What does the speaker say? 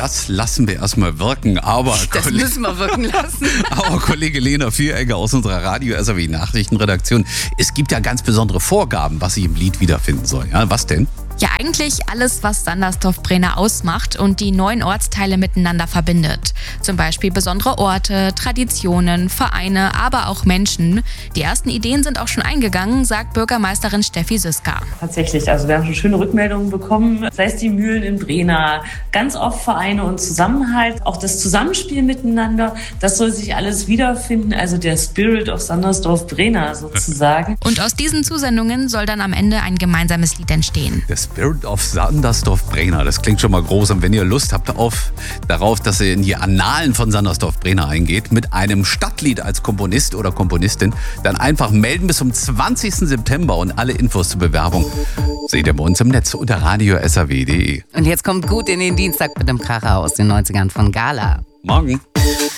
Das lassen wir erstmal wirken, aber Das müssen wir wirken lassen. aber Kollege Lena Vieregger aus unserer Radio-SAW-Nachrichtenredaktion, es gibt ja ganz besondere Vorgaben, was sich im Lied wiederfinden soll. Ja, was denn? Ja, eigentlich alles, was Sandersdorf-Brenner ausmacht und die 9 Ortsteile miteinander verbindet. Zum Beispiel besondere Orte, Traditionen, Vereine, aber auch Menschen. Die ersten Ideen sind auch schon eingegangen, sagt Bürgermeisterin Steffi Süska. Tatsächlich, also wir haben schon schöne Rückmeldungen bekommen, sei es die Mühlen in Brenner, ganz oft Vereine und Zusammenhalt, auch das Zusammenspiel miteinander, das soll sich alles wiederfinden, also der Spirit of Sandersdorf-Brenner sozusagen. Und aus diesen Zusendungen soll dann am Ende ein gemeinsames Lied entstehen. Der Spirit of Sandersdorf-Brenner, das klingt schon mal groß. Und wenn ihr Lust habt darauf, dass ihr in die Annalen von Sandersdorf-Brenner eingeht, mit einem Stadtlied als Komponist oder Komponistin, dann einfach melden bis zum 20. September und alle Infos zur Bewerbung seht ihr bei uns im Netz unter radio.saw.de. Und jetzt kommt gut in den Dienstag mit dem Kracher aus den 90ern von Gala. Morgen.